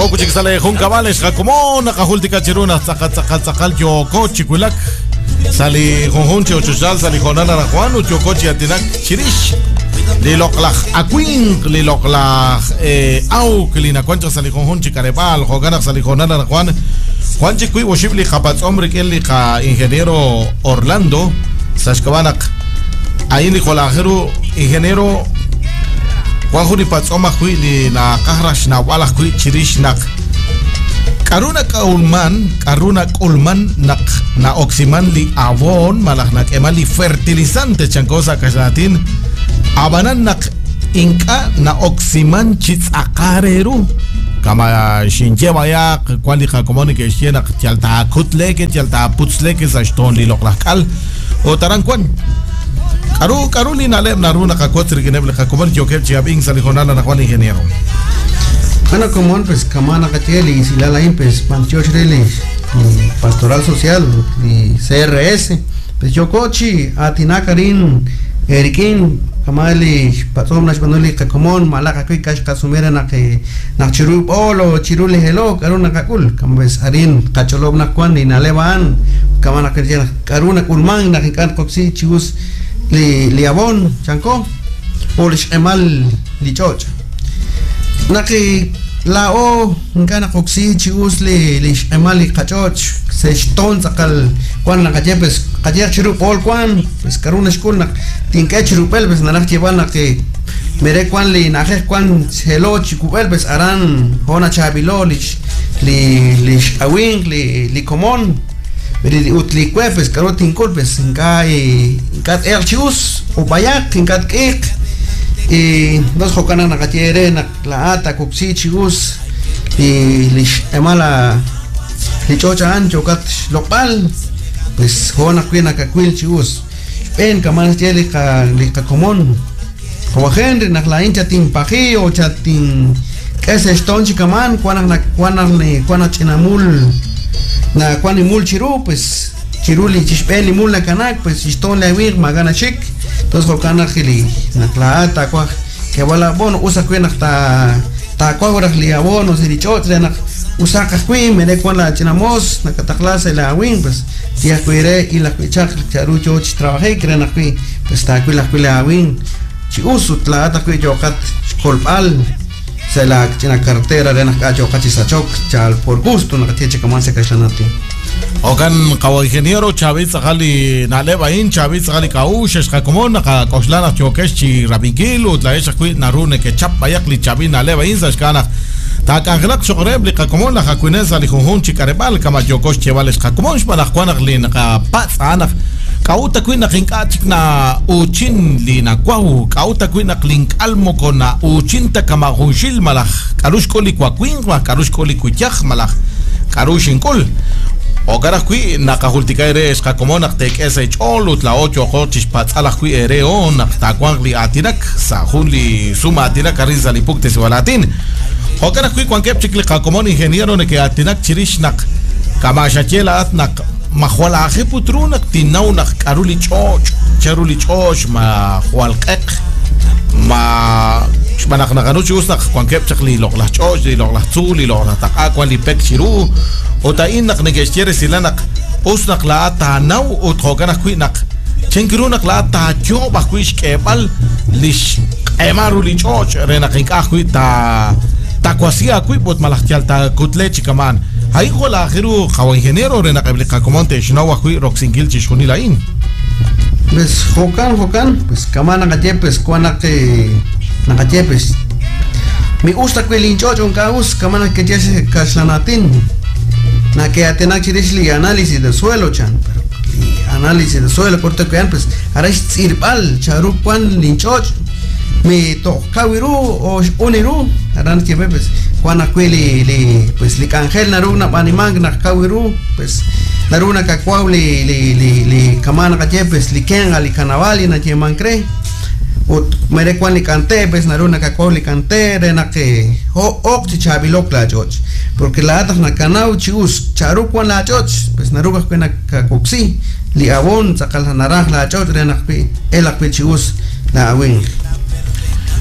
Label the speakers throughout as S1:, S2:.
S1: Poco sale Juncabales, Jacomón, Acajultica Chiruna, Zacal, Yoko, Chicuilac, Sali Jonjunche, Ochuchal, Sali Jonana, Juan, Uchocochi, Atinac, Chirish, Liloclaj, Aquin, Liloclaj, Au, Kilina, Concha, Sali Jonjunche, Carebal, Jogana, Sali Jonana, Juan, Juan Chiqui, Washibli, Japaz, hombre, Kelika, ingeniero Orlando, Sashkabanak, ahí Nicolajero, ingeniero. Juan Juni Patsoma Huili na Kahrash na Wala Hui Chirish nak Karuna Kulman na Oximan li Avon malak nak emali fertilizante chancosa kasnatin abanan nak Inka na Oximan chits akareru kama shinjema ya kwali kakomoni ke shienak tialta kutleke tialta putzleke zashton li loklakal o tarankwan Karuli na lep na runa kakotri gineble kakomon joker chiabing salijonala na Juan ingeniero.
S2: Bueno, como pues kamana kacheli y silala impes panchochrele pastoral social y CRS pues yokochi atinakarin erikin kamali patomna spanoli kakomon malaka kai kash kasumera na ke na chiru olo chirule hello karuna kakul kambes arin kacholobna kwan ni nalevan kamana kachela karuna kulman na kan koksi chius li abon chanco polish emal li chocha naki la o ngana koksi chius li emal li kachoch se ston sakal kwan na kajepes kajer chiru pol kwan pues karuna skul na tinke chiru pel pues na llevan na que mere kwan li na kwan helo chikubel pues aran hona chabilo li awing li common Beri utli kuepes karotin kulpes inkat erchius o bayak inkat kek dos hokana nakatiere nak laata kupsi chius lish emala lichocha ancho kat lokal pues hona kuina kakwil chius pen kaman tiele ka komon como henry nak la hincha tin paji o chatin ese stonchi kaman kwana chinamul na kwani mul chiru pues chiruli chispeli mul na kanak pues iston la wir magana chik entonces hokana khili na klaata kwa que wala bono usa kwena ta kwa ora li abono se dichotre na usa ka kwi mere kwa la chinamos na kataklase la wing pues tia kwire y la chak charu cho trabaje krena kwi pues ta kwi la wing chi usut la ta kwi jokat kolpal se la china cartera de nakacho kachisachok chal por gusto na katie kamanse kashanati
S1: okan kawa ingeniero Chávez gali na lebain Chávez gali kaush kakomon na koslana chokesh chi rabingil utlaesha kwit na rune ke chap bayak li Chávez na lebain zashkana ta kanglak shoreb li kakomon la kakuneza li hunhun chi karebal kama jokosh chevales kakomon shpana kwana li na pats ana kauta kwina kinkachik na uchin li na kwau kauta kwina klink almo kona uchinta kama hunshil malach karush koli kwa kwingwa karush koli kuchach malach karushin kol o garas kui na kahultika ere ska komona tek ese cholut la 8 hochis patsala kui ere on ta kwangli atinak sa hunli suma atinak ariza li pukte walatin o garas kui kwan kepchik li komon ingeniero ne ke atinak chirishnak kama shachela atnak mahwala khiputrunak tinaunak karuli choch ma khwalqaq ma shmanak naganuchi usnak kwan kepchik li lokla choch li lokla tsuli lokla taqwa li pekchiru o ta innak negestiere silanak usnak la ata nau o troganak kuinak chenkirunak la ata choba kuish kebal lish emaru li choch renak inkah kuita takwasia kuipot malachtial ta kutlechi kaman hay hola akhiru khawa ingeniero renak eblika komonte shnawa kui roxingil chishuni lain
S2: pues hokan pues kaman nakatepes kwanake nakatepes mi usta kwelin chocho kaus kaman que jese kaslanatin na que atenak chirishli análisis del suelo chan pero análisis del suelo corto que pues ahora es sirpal charu kwan linchoch me to kawiru o uniru aran que pues kwan akweli pues li kangel naruna panimang na kawiru pues naruna kakwau li kamana kajepes li kenga li kanawali na chemankre o mere kwan li kante pues naruna kakwau li kante rena que o chabilok la joch porque la atas na kanau chius charu kwan la joch pues naruga kwena kakoksi li abon sakal naraj la joch rena pi elak pi chius la wing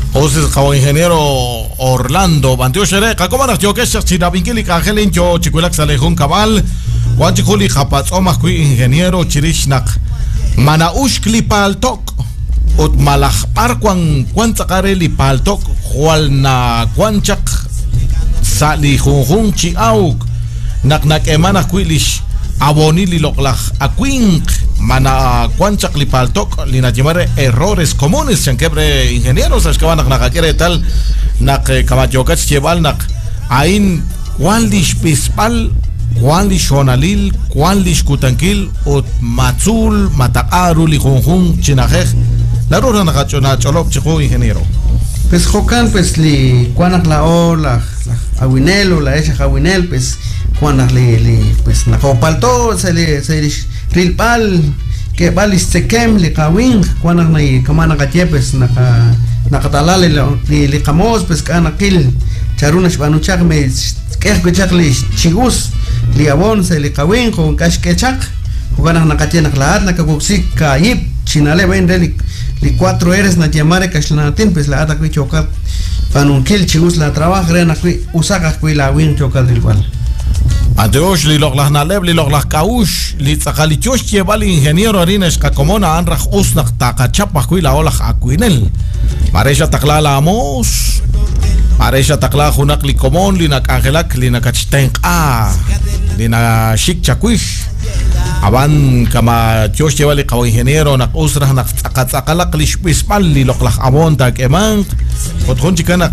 S1: Oses kao ingeniero Orlando Bantio Shere como nas yo que se chirabinkili kajelin yo chikulak salejun cabal wanchikuli khapats o makui ingeniero chirishnak mana ushkli paltok ot malach parkwan kwantsaqareli paltok hualna kwanchak sali junjun chi auk nak emana kuilish abonili loklach akwink mana kwanchak li paltok li najimare errores comunes chankebre ingenieros ashkabanak nakakere tal nak kamayokach cheval nak ain kwalish pispal kwalish honalil kwalish kutankil ot matzul mataqaru li junjun chinajej la rura nakachona cholop chiku ingeniero
S2: pues jokan pues li kwanak la ola awinelo la esa awinel pues cuando le pues na copalto se rilpal que balis se kem le kawing cuando na kamana gache pues na katalale le kamos pues kana kil charuna shbanuchak me que chakli chigus li abon se le kawing con cash que chak cuando na gache na laat na kabuksik kayip chinale ven li 4 eres na llamare kashlanatin pues la ata que chocar panun kil chigus la trabaja rena que usaka que la win chocar rilpal
S1: Adiós, li loglah naleb, li loglah kaush, li tzakalichosh lleval ingeniero arines kakomona anrach usnak takachapa kuila olah akuinel. Maresha takla la amos, maresha takla hunak li komon, li nak angelak, li nakachtenk li na shik chakuish. Aban kama chosh lleval li kaw ingeniero nak usrah nak tzakatzalak li shpispal li loglah amon tak emang, othon chikanak.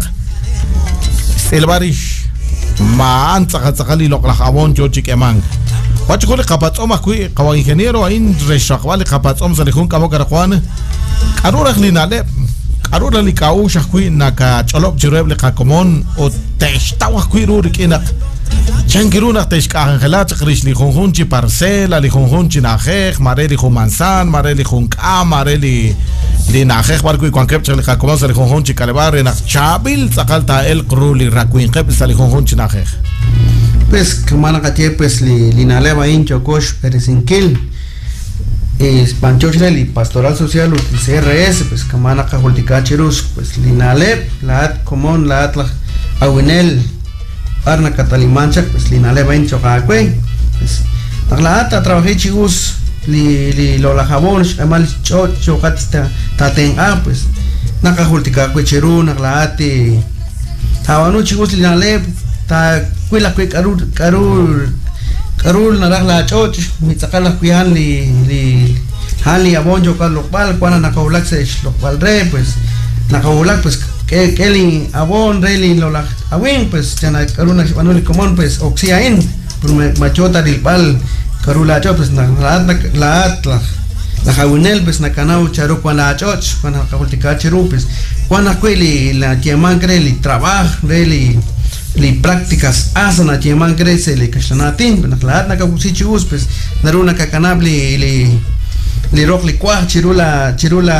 S1: Elbarish. Maan tsakali loklah amon jochik emang wachikole qapatzom akui qawa ingeniero ain reshaqwali qapatzom salihun kamo karakwan qarurah linale qarurah likau shaqui naka cholop jireble qakomon o teshtawa kui rurikinak chankiruna teshka angelat qrish li khunchi parcela li khunchi najej mareli manzan mareli ka mareli li najej barku kwankep chale qakomon sali khunchi kalebar na chabil tsakalta el qruli rakuin qep sali khunchi najej
S2: pues kamana katie pues li naleva incho kosh peresinkil Panchochre li pastoral social CRS pues kamana kahultikachirus pues li nalep laat komon laat la awinel arna catalimancha pues li naleva incho kakwe pues laat trabajé chigus li lo la jabon amal chokat taten pues nakahultikakwe chiru naklaati tawanu chigus li nalep ta kuila kwe karul narah la choch mitzakala kuyan li hali abonjo kal lokal kwana nakahulak se lokal re pues nakahulak pues que li abon re li lo la awin pues chana karuna manuli komon pues oxiain por machota del pal karula choch pues la jawinel pues nakanau charu kwana choch kwana kahultika chiru pues kwana kweli la yeman kre li trabaj re li prácticas asana yeman crece li kashanatin naklat nakabusichus pues naruna kakanabli li rokli kwa chirula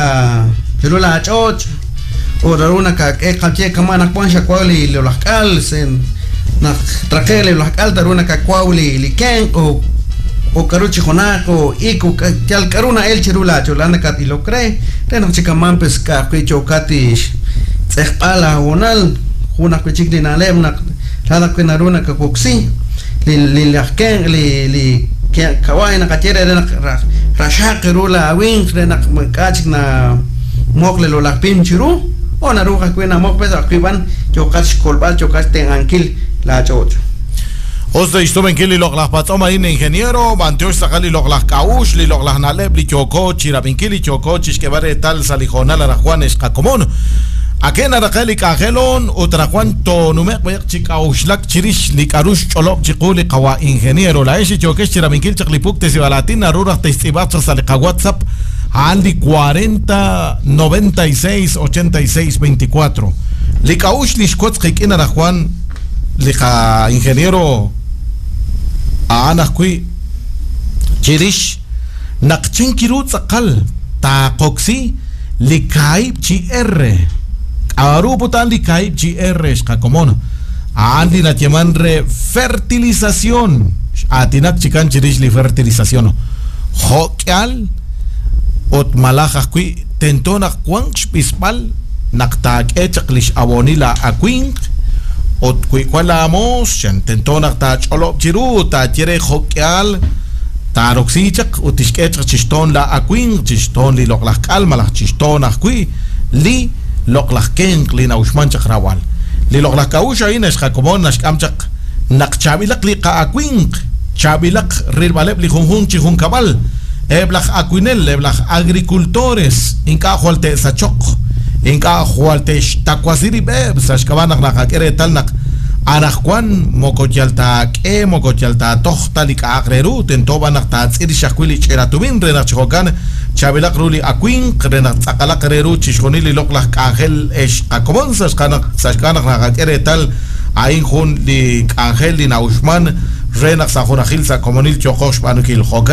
S2: choch o naruna ka kalche kamana kwansha kwali lo lakal sen na trakele lo lakal naruna ka kwali li ken o karuchi jonako iku tal karuna el chirula cholana kat lo cre teno chikaman pues ka chokatish tsepala onal una kuchik di nalem nak tada que naruna ka koksi li lahken li kawai na kachere na rashaq rula wing na kachik na mokle lo lapin chiru o naruga que na mokpe da kiban chokach kolbal chokach tengankil la choch
S1: Oste istuben kili loklah patoma in ingeniero bantiosh sakali loklah kaush li loklah naleb li choko chirabinkili choko chishkebare tal salijonal ara Juanes kakomon Aken arakeli kajelon utracuanto numek chikauslak chirish likarush cholop chikuli kawa ingeniero la eshi chokesh chiraminkil chaklipuk tesibalatin arurah testibatsa salika WhatsApp andi 40 96 86 24 likaush lishkotz kikin ara Juan lika ingeniero aanakui chirish nakchinkirut sakal ta koksi likaib GR Aruputan li kaib GR kakomon andi na tiamanre fertilización atinak chikan chirish li fertilización hokyal ot malajas kui tentona kwanch pispal naktak echaklish abonila akwing ot kuikwalamos chantentonak ta cholo chiru ta tiere jokyal ta roxichak utishkech chiston la akwing chiston li loklak kalma la chiston akwi li loklak kenk li naushman chakrawal li loklak kausha ina shkakomon nashkamchak nakchabilak li ka akwing chabilak rirbaleb li junjun chijun kabal eblak akwinel eblak agricultores inka jualte sachok inka jualte takwasiri beb sashkabanak nakakere talnak Arahkwan mokoyalta ke mokoyalta tohta lika agreru tentobanak ta tsiri shakwili cheratubin renak chokan chabilak ruli akwin renak tsakala kereru chishonili loklak angel esh akomon sashkanak nakakere tal ain hun li angel li naushman renak sajorahil sa komonil chokosh panukil